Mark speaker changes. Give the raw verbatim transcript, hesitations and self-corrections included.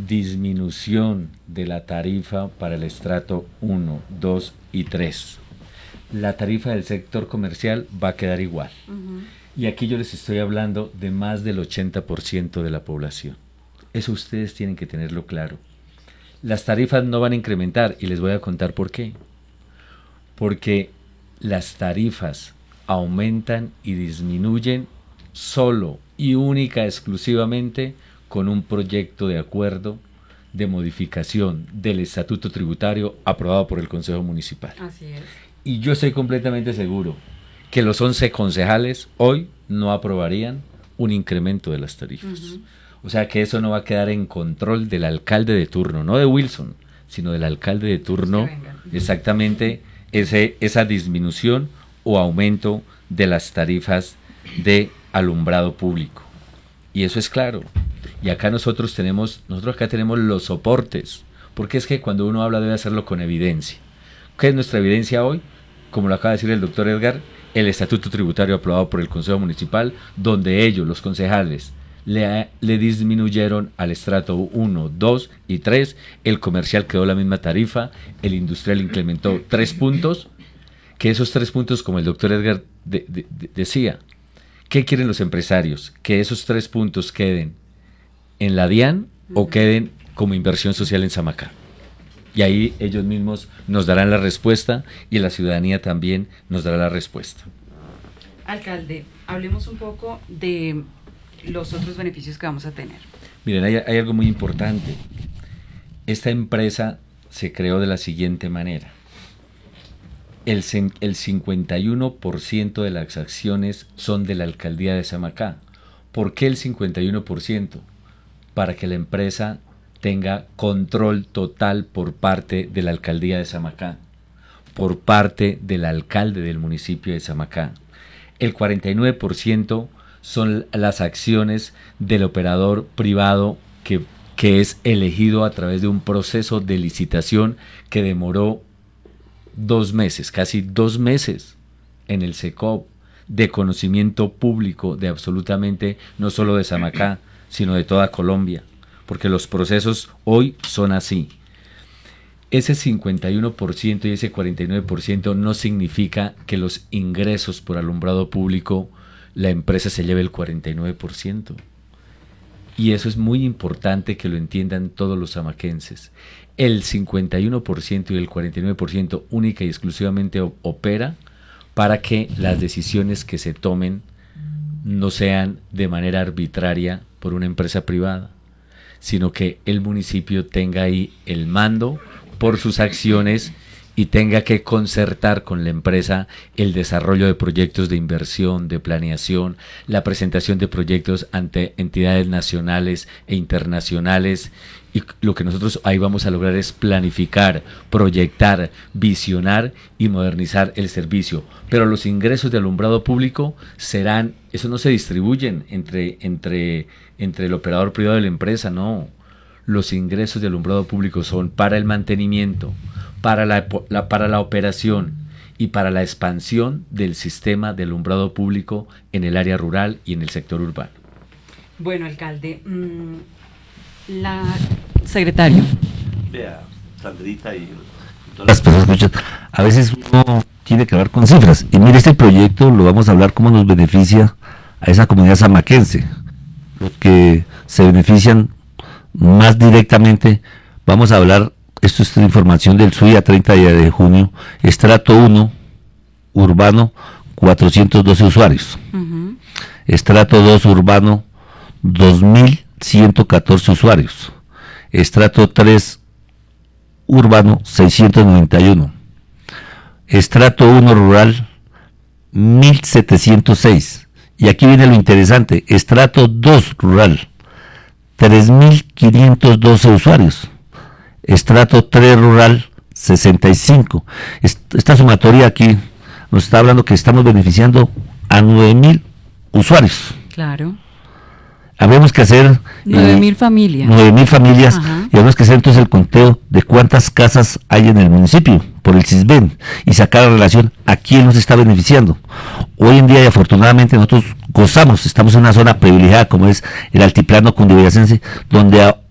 Speaker 1: disminución de la tarifa para el estrato uno, dos y tres. La tarifa del sector comercial va a quedar igual. Uh-huh. Y aquí yo les estoy hablando de más del ochenta por ciento de la población. Eso ustedes tienen que tenerlo claro. Las tarifas no van a incrementar y les voy a contar por qué. Porque las tarifas aumentan y disminuyen solo y única exclusivamente con un proyecto de acuerdo de modificación del estatuto tributario aprobado por el Consejo Municipal.
Speaker 2: Así es.
Speaker 1: Y yo estoy completamente seguro que los once concejales hoy no aprobarían un incremento de las tarifas. Uh-huh. O sea que eso no va a quedar en control del alcalde de turno, no de Wilson, sino del alcalde de turno, exactamente ese, esa disminución o aumento de las tarifas de alumbrado público. Y eso es claro. Y acá nosotros tenemos, nosotros acá tenemos los soportes, porque es que cuando uno habla debe hacerlo con evidencia. ¿Qué es nuestra evidencia hoy? Como lo acaba de decir el doctor Edgar, el estatuto tributario aprobado por el Consejo Municipal, donde ellos, los concejales, le, le disminuyeron al estrato uno, dos y tres, el comercial quedó la misma tarifa, el industrial incrementó tres puntos, que esos tres puntos, como el doctor Edgar de, de, de, decía, ¿qué quieren los empresarios? Que esos tres puntos queden en la DIAN o queden como inversión social en Samacá. Y ahí ellos mismos nos darán la respuesta y la ciudadanía también nos dará la respuesta.
Speaker 2: Alcalde, hablemos un poco de los otros beneficios que vamos a tener.
Speaker 1: Miren, hay, hay algo muy importante. Esta empresa se creó de la siguiente manera. El, el cincuenta y uno por ciento de las acciones son de la alcaldía de Samacá. ¿Por qué el cincuenta y uno por ciento? Para que la empresa tenga control total por parte de la alcaldía de Samacá, por parte del alcalde del municipio de Samacá. El cuarenta y nueve por ciento son las acciones del operador privado que, que es elegido a través de un proceso de licitación que demoró dos meses, casi dos meses en el SECOP, de conocimiento público de absolutamente, no solo de Samacá, sino de toda Colombia, porque los procesos hoy son así. Ese cincuenta y uno por ciento y ese cuarenta y nueve por ciento no significa que los ingresos por alumbrado público, la empresa se lleve el cuarenta y nueve por ciento. Y eso es muy importante que lo entiendan todos los samaquenses. El cincuenta y uno por ciento y el cuarenta y nueve por ciento única y exclusivamente opera para que las decisiones que se tomen no sean de manera arbitraria por una empresa privada, sino que el municipio tenga ahí el mando por sus acciones y tenga que concertar con la empresa el desarrollo de proyectos de inversión, de planeación, la presentación de proyectos ante entidades nacionales e internacionales. Y lo que nosotros ahí vamos a lograr es planificar, proyectar, visionar y modernizar el servicio. Pero los ingresos de alumbrado público serán, eso no se distribuyen entre, entre, entre el operador privado y la empresa, no. Los ingresos de alumbrado público son para el mantenimiento, para la, la, para la operación y para la expansión del sistema de alumbrado público en el área rural y en el sector urbano.
Speaker 2: Bueno, alcalde, mmm, la secretario.
Speaker 3: Vea, Sandrita y todas las personas que escuchan, a veces uno tiene que hablar con cifras. Y mire, este proyecto lo vamos a hablar cómo nos beneficia a esa comunidad samaquense. Los que se benefician más directamente, vamos a hablar, esto es información del S U I a treinta de junio, estrato uno, urbano, cuatrocientos doce usuarios. Uh-huh. Estrato dos, urbano, dos mil ciento catorce usuarios. Estrato tres, urbano, seiscientos noventa y uno. Estrato uno, rural, mil setecientos seis. Y aquí viene lo interesante, estrato dos, rural, tres mil quinientos doce usuarios. Estrato tres, rural, sesenta y cinco. Esta sumatoria aquí nos está hablando que estamos beneficiando a nueve mil usuarios.
Speaker 2: Claro.
Speaker 3: Habemos que hacer
Speaker 2: nueve mil eh, familias.
Speaker 3: nueve mil familias. Ajá. Y habemos que hacer entonces el conteo de cuántas casas hay en el municipio por el CISBEN y sacar la relación a quién nos está beneficiando. Hoy en día, y afortunadamente, nosotros gozamos, estamos en una zona privilegiada como es el altiplano cundiboyacense, donde a,